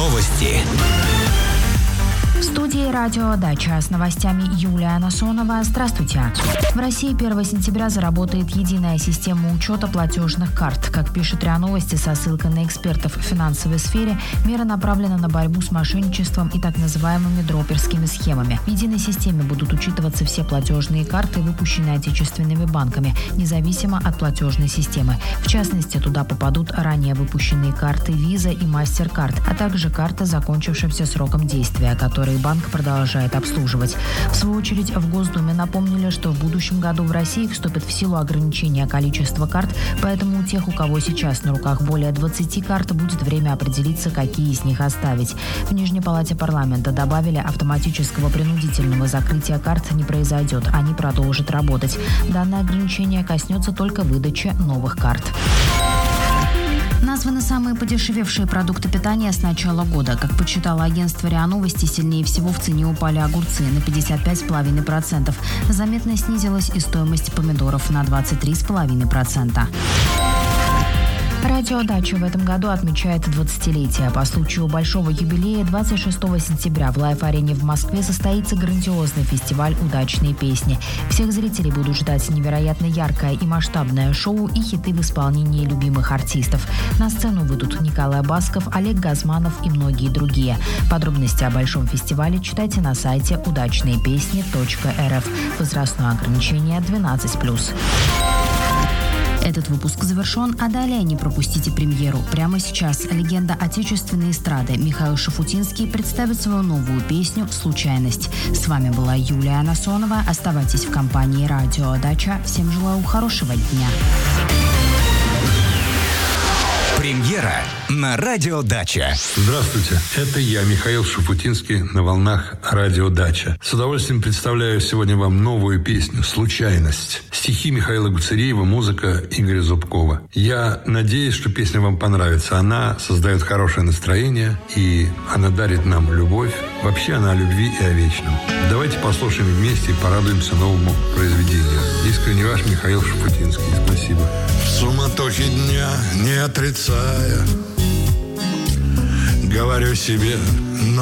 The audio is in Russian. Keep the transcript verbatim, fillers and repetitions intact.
Новости. В студии «Радио Дача» с новостями Юлия Насонова. Здравствуйте. В России первого сентября заработает единая система учета платежных карт. Как пишет РИА Новости со ссылкой на экспертов в финансовой сфере, мера направлена на борьбу с мошенничеством и так называемыми дроперскими схемами. В единой системе будут учитываться все платежные карты, выпущенные отечественными банками, независимо от платежной системы. В частности, туда попадут ранее выпущенные карты Visa и MasterCard, а также карты, закончившимся сроком действия, которые банк продолжает обслуживать. В свою очередь, в Госдуме напомнили, что в будущем году в России вступит в силу ограничение количества карт, поэтому у тех, у кого сейчас на руках более двадцати карт, будет время определиться, какие из них оставить. В Нижней палате парламента добавили, автоматического принудительного закрытия карт не произойдет, они продолжат работать. Данное ограничение коснется только выдачи новых карт. Названы самые подешевевшие продукты питания с начала года. Как подсчитало агентство РИА Новости, сильнее всего в цене упали огурцы на пятьдесят пять целых пять десятых процента. Заметно снизилась и стоимость помидоров на двадцать три целых пять десятых процента. Радио Дача в этом году отмечает двадцатилетие. По случаю большого юбилея двадцать шестого сентября в Лайф-арене в Москве состоится грандиозный фестиваль «Удачные песни». Всех зрителей будут ждать невероятно яркое и масштабное шоу и хиты в исполнении любимых артистов. На сцену выйдут Николай Басков, Олег Газманов и многие другие. Подробности о большом фестивале читайте на сайте удачные песни точка эр эф. Возрастное ограничение двенадцать плюс. Этот выпуск завершен, а далее не пропустите премьеру. Прямо сейчас легенда отечественной эстрады Михаил Шафутинский представит свою новую песню «Случайность». С вами была Юлия Насонова. Оставайтесь в компании «Радио Дача». Всем желаю хорошего дня. Премьера на Радио Дача. Здравствуйте, это я, Михаил Шафутинский, на волнах Радио Дача. С удовольствием представляю сегодня вам новую песню «Случайность». Стихи Михаила Гуцериева, музыка Игоря Зубкова. Я надеюсь, что песня вам понравится. Она создает хорошее настроение, и она дарит нам любовь. Вообще она о любви и о вечном. Давайте послушаем вместе и порадуемся новому произведению. Искренне ваш Михаил Шафутинский. Спасибо. В суматохе дня, не отрицая, говорю себе,